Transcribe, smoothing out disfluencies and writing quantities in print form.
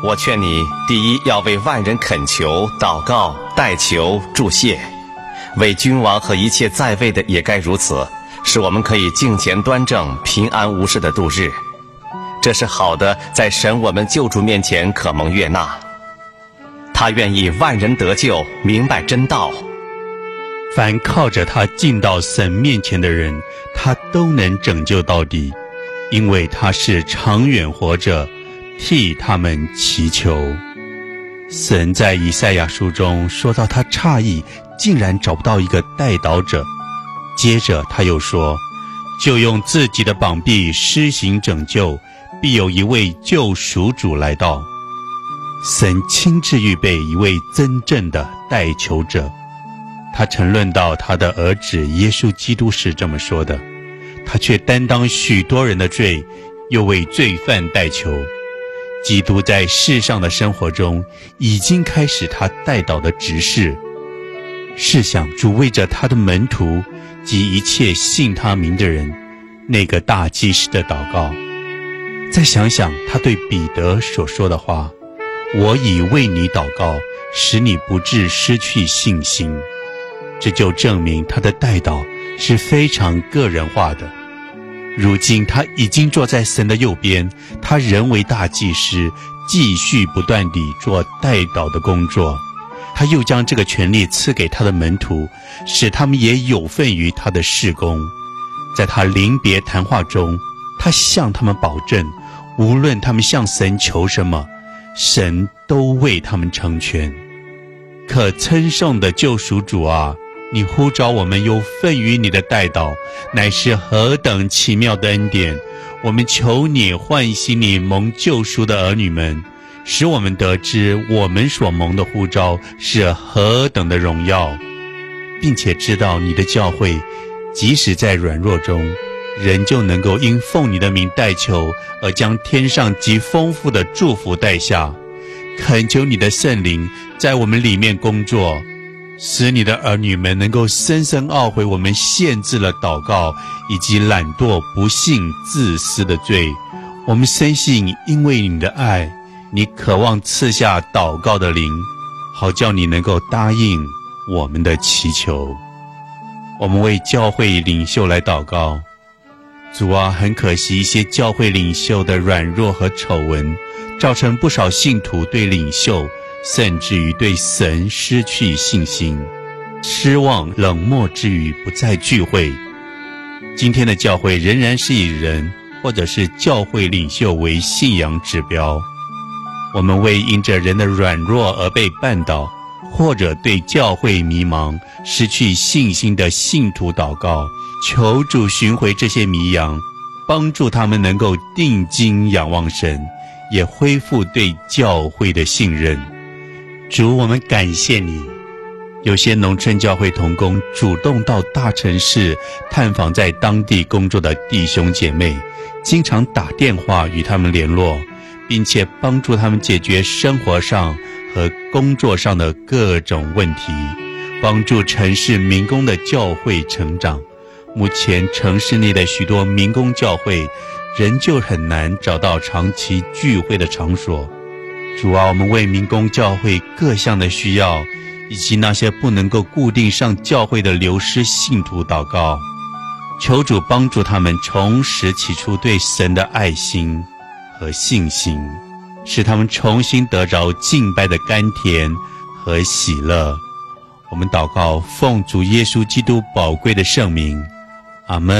我劝你，第一要为万人恳求、祷告、代求、祝谢，为君王和一切在位的也该如此，使我们可以敬虔端正、平安无事的度日。这是好的，在神我们救主面前可蒙悦纳。他愿意万人得救，明白真道。 凡靠着他进到神面前的人，他都能拯救到底，因为他是长远活着，替他们祈求。神在以赛亚书中说到他诧异，竟然找不到一个代祷者。接着他又说，就用自己的膀臂施行拯救，必有一位救赎主来到。神亲自预备一位真正的代求者。他曾论到他的儿子耶稣基督是这么说的，他却担当许多人的罪，又为罪犯代求。基督在世上的生活中已经开始他代祷的职事。试想主为着他的门徒及一切信他名的人，那个大祭司的祷告。再想想他对彼得所说的话，我已为你祷告，使你不致失去信心。这就证明他的代祷是非常个人化的。如今他已经坐在神的右边，他仍为大祭司，继续不断地做代祷的工作。他又将这个权利赐给他的门徒，使他们也有份于他的事工。在他临别谈话中，他向他们保证，无论他们向神求什么，神都为他们成全。可称颂的救赎主啊，你呼召我们有份于你的代祷，乃是何等奇妙的恩典！我们求你唤醒你蒙救赎的儿女们，使我们得知我们所蒙的呼召是何等的荣耀，并且知道你的教会即使在软弱中，人就能够因奉你的名代求，而将天上极丰富的祝福带下。恳求你的圣灵在我们里面工作，使你的儿女们能够深深懊悔我们限制了祷告以及懒惰、不信、自私的罪。我们深信因为你的爱，你渴望赐下祷告的灵，好叫你能够答应我们的祈求。我们为教会领袖来祷告。主啊，很可惜一些教会领袖的软弱和丑闻，造成不少信徒对领袖甚至于对神失去信心，失望冷漠之余不再聚会。今天的教会仍然是以人或者是教会领袖为信仰指标。我们为因着人的软弱而被绊倒，或者对教会迷茫失去信心的信徒祷告，求主寻回这些迷羊，帮助他们能够定睛仰望神，也恢复对教会的信任。主，我们感谢你，有些农村教会同工主动到大城市探访在当地工作的弟兄姐妹，经常打电话与他们联络，并且帮助他们解决生活上和工作上的各种问题，帮助城市民工的教会成长。目前城市内的许多民工教会仍旧很难找到长期聚会的场所。主啊，我们为民工教会各项的需要，以及那些不能够固定上教会的流失信徒祷告，求主帮助他们重拾起初对神的爱心和信心，使他们重新得着敬拜的甘甜和喜乐。我们祷告，奉主耶稣基督宝贵的圣名，阿们。